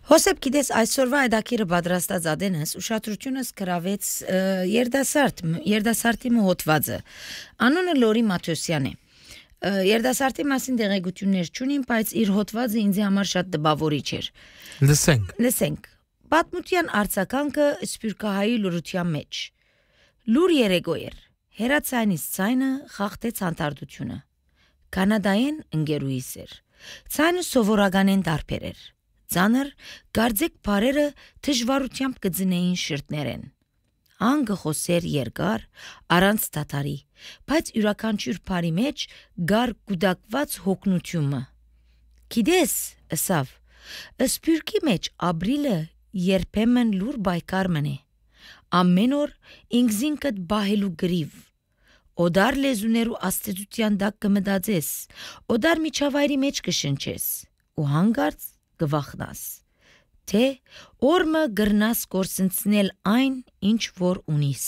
Հոսեփ գիտես այսօրվա այդակիրը պատրաստած ադենս ուշադրությունս գրավեց երդասարտի հոդվածը անունը Լորի Մաթեոսյան է երդասարտի մասին տեղեկություններ չունիմ բայց իր հոդվածը ինձ համար շատ տպավորիչ էր լսենք պատմության արձագանքը սփյուռքահայի լուրության մեջ լուր երեգո էր հերացանից ցայնը խախտեց հանդարտությունը կանադային ընկերուհիս էր ցայնը սովորականեն դարբեր էր Ձանր գարձեք բարերը դժվարությամբ կձնեին շրտներեն։ Անգը խոսեր երկար, առանց դատարի, բայց յուրաքանչյուր բարի մեջ գար գուդակված հոգնությունը։ Գիտես, ըսավ, սփյուռքի մեջ ապրիլը երբեմն լուր բայկար մնե։ Ամեն օր ինքզինքդ բահելու գրիվ։ Օդար լեզուներու աստեցության դակ կմտածես, օդար միջավայրի մեջ կշնչես, ու հանգարց գվախնաս, թե օրմը գրնաս կորսնցնել այն, ինչ որ ունիս։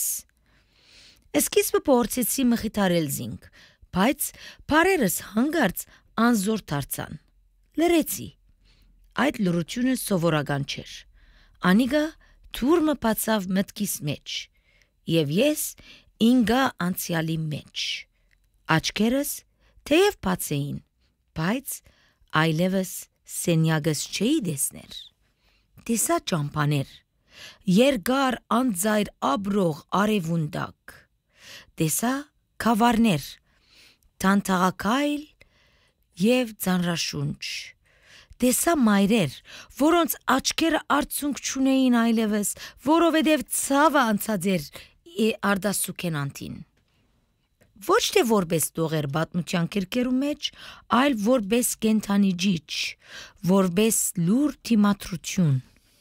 Սկիզբը փորձեցի մխիթարել զինք, բայց բարերս հանգարց անզոր դարձան։ Լրեցի։ Այդ լրությունը սովորական չէր։ Անիգա թուրմը բացավ մտքիս մեջ, եւ ես ինգա անցյալի մեջ։ Աչքերս թեև բաց էին, բայց այլևս Սենյակս չէի դեսներ, տեսա ճամփաներ, երկար անձայր աբրող արևունդակ, տեսա քավարներ, թանթաղակայլ և ձանրաշունչ, տեսա մայրեր, որոնց աչքերը արցունք չունեին այլևս, որովհետև ցավը անցած էր արդասուքեն անտին։ Ոչ թե որպես տողեր պատմության կերկերու մեջ, այլ որպես կենթանի ջիջ, որպես լուր թիմադրություն։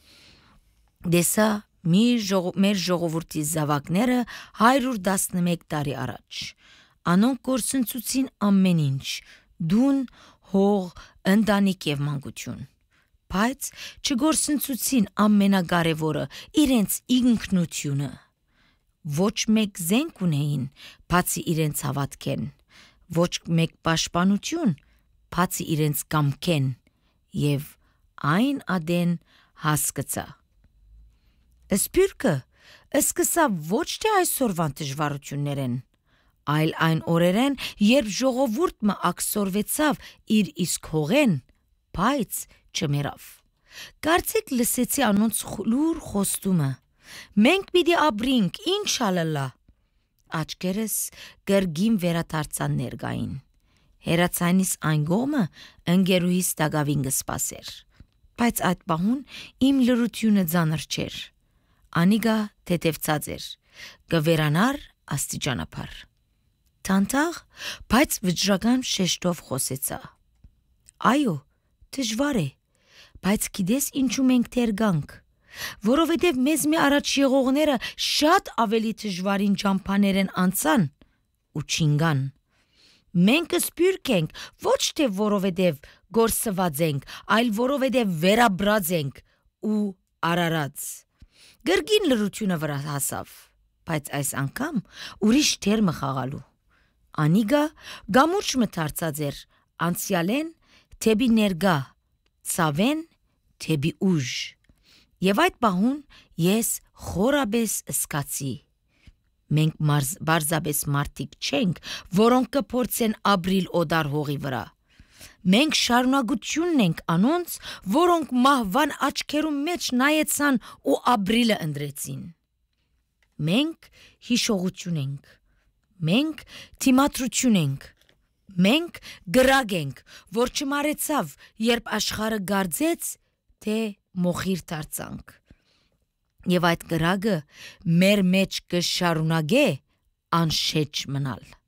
Դեսա մեր ժողովրդի զավակները 111 տարի առաջ։ Անոնք կորսնցուցին ամեն ինչ, դուն, հող, ընտանիք եւ մանկություն։ Բայց չգորսնցուցին ամենակարևորը իրենց ինքնությունը։ Ոչ մեկ զենք ունեին, բացի իրենց հավատքեն, ոչ մեկ պաշտպանություն, բացի իրենց կամքեն, եւ այն ադեն հասկացա։ Սփյուռքը սկսա ոչ թե այսօրվան դժվարություններեն, այլ այն օրերեն, երբ ժողովուրդը ակսորվեցավ իր իսկ հողեն, բայց չմերավ։ Կարծեք լսեցի անոնց լուր խոստումը։ Մենք պիտի ապրինք, ինշալլա։ Աչքերս գրգին վերադարձան ներգային։ Հերացանիս այն գոմը ընկերուհիս դակավին կսպասեր։ Բայց այդ պահուն իմ լրությունը ծանր չէր։ Անիգա թեթևացած էր, կվերանար աստիճանաբար։ Թանթաղ, բայց վճռական շեշտով խոսեցա։ Այո, դժվար է, բայց գիտես ինչու մենք թեր գանք։ Որովհետև մեզ մի առաջ եղողները շատ ավելի դժվարին ճամփաներ են անցան ու չինգան։ Մենք սփյուռք ենք ոչ թե որովհետև գործված ենք, այլ որովհետև վերաբրած ենք ու արարած։ Գրգին լրությունը վրա հասավ, բայց այս անգամ ուրիշ թերմը խաղալու։ Անիգա գամուրջ մթարցած էր, անցյալեն թեպի ներգա, ցավեն թեպի ուժ։ Եվ այդ պահուն ես խորաբես սկացի։ Մենք բարձաբես մարդիկ չենք, որոնք կփորձեն ապրիլ օդար հողի վրա։ Մենք շարունակությունն ենք անոնց, որոնք մահվան աչքերու մեջ նայեցան ու ապրիլը ընտրեցին։ Մենք հիշողություն ենք։ Մենք թիմադրություն ենք։ Մենք գրագ ենք, որ չմարեցավ, երբ աշխարհը գարձեց, թե մոխիր դարձանք։ Եվ այդ գրագը մեր մեջ կշարունակե անշեջ մնալ։